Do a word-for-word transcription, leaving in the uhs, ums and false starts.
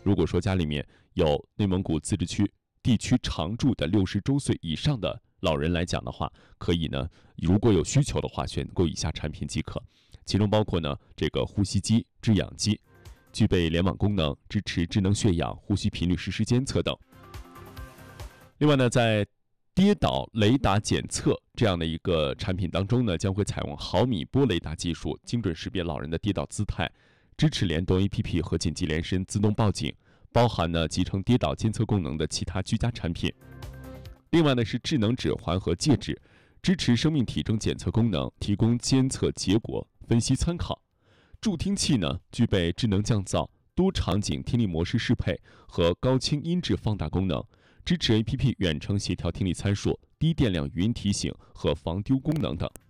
如果说家里面有内蒙古自治区地区常住的六十周岁以上的老人来讲的话，可以呢，如果有需求的话，选购以下产品即可。其中包括呢这个呼吸机、制氧机，具备联网功能，支持智能血氧、呼吸频率实时监测等。另外呢，在跌倒雷达检测这样的一个产品当中呢，将会采用毫米波雷达技术，精准识别老人的跌倒姿态，支持联动 A P P 和紧急连申、自动报警，包含呢集成跌倒监测功能的其他居家产品。另外呢是智能指环和戒指，支持生命体征检测功能，提供监测结果分析参考。助听器呢具备智能降噪、多场景听力模式适配和高清音质放大功能，支持 A P P 远程协调听力参数、低电量语音提醒和防丢功能等。